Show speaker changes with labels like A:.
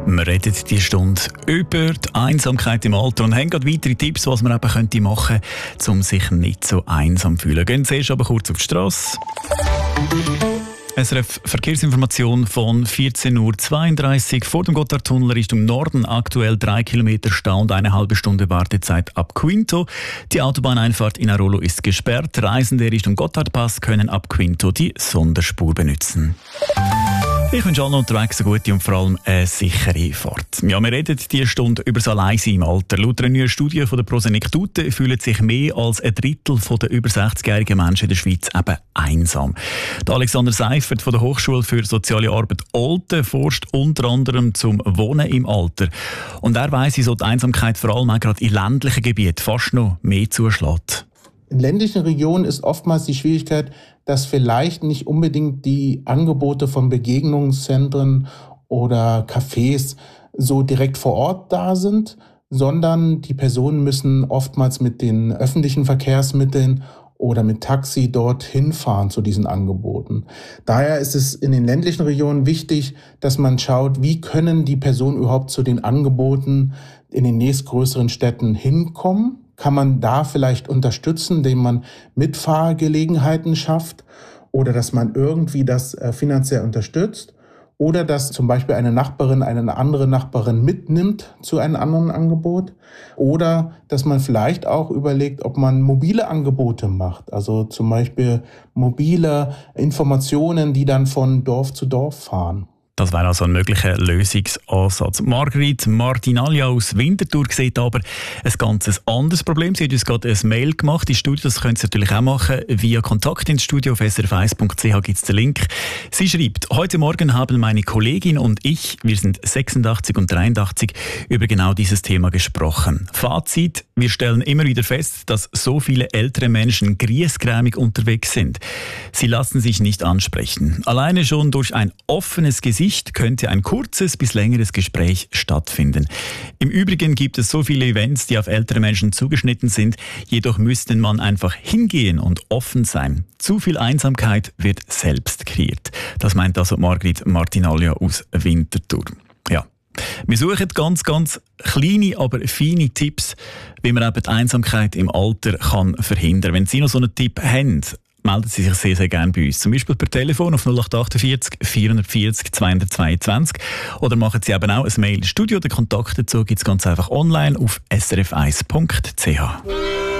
A: Wir reden diese Stunde über die Einsamkeit im Alter und haben gerade weitere Tipps, was man eben machen könnte, um sich nicht so einsam zu fühlen. Gehen zuerst aber kurz auf die Strasse. SRF Verkehrsinformation von 14.32 Uhr. Vor dem Gotthardtunnel Richtung Norden aktuell 3 Kilometer Stau und eine halbe Stunde Wartezeit ab Quinto. Die Autobahneinfahrt in Arolo ist gesperrt. Reisende Richtung Gotthardpass können ab Quinto die Sonderspur benutzen. Ich wünsche allen unterwegs eine gute und vor allem eine sichere Fahrt. Ja, wir reden diese Stunde über das Alleinsein im Alter. Laut einer neuen Studie von der Prosenektute fühlen sich mehr als ein Drittel der über 60-jährigen Menschen in der Schweiz eben einsam. Der Alexander Seifert von der Hochschule für Soziale Arbeit Olten forscht unter anderem zum Wohnen im Alter. Und er weiss, wieso die Einsamkeit vor allem auch gerade in ländlichen Gebieten fast noch mehr zuschlägt.
B: In ländlichen Regionen ist oftmals die Schwierigkeit, dass vielleicht nicht unbedingt die Angebote von Begegnungszentren oder Cafés so direkt vor Ort da sind, sondern die Personen müssen oftmals mit den öffentlichen Verkehrsmitteln oder mit Taxi dorthin fahren zu diesen Angeboten. Daher ist es in den ländlichen Regionen wichtig, dass man schaut, wie können die Personen überhaupt zu den Angeboten in den nächstgrößeren Städten hinkommen. Kann man da vielleicht unterstützen, indem man Mitfahrgelegenheiten schafft oder dass man irgendwie das finanziell unterstützt oder dass zum Beispiel eine Nachbarin eine andere Nachbarin mitnimmt zu einem anderen Angebot oder dass man vielleicht auch überlegt, ob man mobile Angebote macht, also zum Beispiel mobile Informationen, die dann von Dorf zu Dorf fahren.
A: Das wäre also ein möglicher Lösungsansatz. Margrit Martinaglia aus Winterthur sieht aber ein ganz anderes Problem. Sie hat uns gerade ein Mail gemacht ins Studio. Das können Sie natürlich auch machen. Via Kontakt ins Studio auf srf1.ch gibt es den Link. Sie schreibt, heute Morgen haben meine Kollegin und ich, wir sind 86 und 83, über genau dieses Thema gesprochen. Fazit, wir stellen immer wieder fest, dass so viele ältere Menschen griesgrämig unterwegs sind. Sie lassen sich nicht ansprechen. Alleine schon durch ein offenes Gesicht könnte ein kurzes bis längeres Gespräch stattfinden. Im Übrigen gibt es so viele Events, die auf ältere Menschen zugeschnitten sind, jedoch müsste man einfach hingehen und offen sein. Zu viel Einsamkeit wird selbst kreiert. Das meint also Margrit Martinaglia aus Winterthur. Ja. Wir suchen ganz kleine, aber feine Tipps, wie man eben die Einsamkeit im Alter kann verhindern. Wenn Sie noch so einen Tipp haben, melden Sie sich sehr, sehr gerne bei uns. Zum Beispiel per Telefon auf 0848 440 222 oder machen Sie eben auch ein Mail ins Studio. Den Kontakt dazu gibt es ganz einfach online auf srf1.ch.